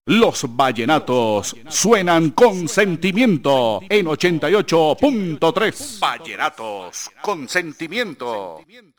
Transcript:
Los vallenatos suenan con sentimiento en 88.3. Vallenatos con sentimiento.